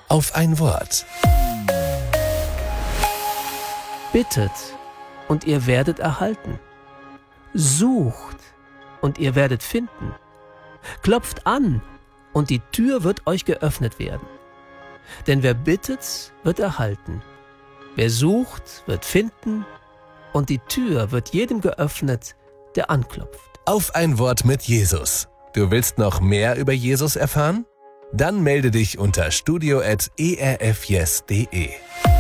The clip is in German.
auf ein Wort. Bittet, und ihr werdet erhalten. Sucht, und ihr werdet finden. Klopft an, und die Tür wird euch geöffnet werden. Denn wer bittet, wird erhalten. Wer sucht, wird finden, und die Tür wird jedem geöffnet, der anklopft. Auf ein Wort mit Jesus. Du willst noch mehr über Jesus erfahren? Dann melde dich unter studio@erfyes.de.